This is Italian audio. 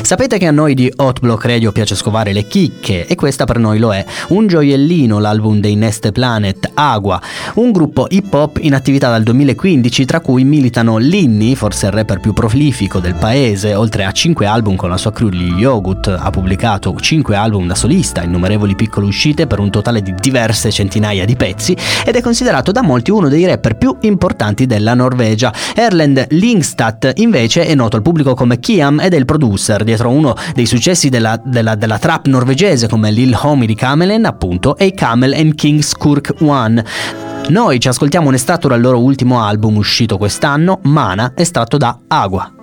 Sapete che a noi di Hot Block Radio piace scovare le chicche, e questa per noi lo è. Un gioiellino l'album dei Neste Planet, Agua, un gruppo hip hop in attività dal 2015, tra cui militano Linny, forse il rapper più prolifico del paese. Oltre a 5 album con la sua crew Lil Yogurt, ha pubblicato 5 album da solista, innumerevoli piccole uscite per un totale di diverse centinaia di pezzi, ed è considerato da molti uno dei rapper più importanti della Norvegia. Erlend Lyngstad invece è noto al pubblico come Kiam ed è il producer dietro uno dei successi della trap norvegese come Lil Homie di Camelen, appunto, e Camel and King's Kurk One. Noi ci ascoltiamo un estratto dal loro ultimo album uscito quest'anno, Mana, estratto da Agua.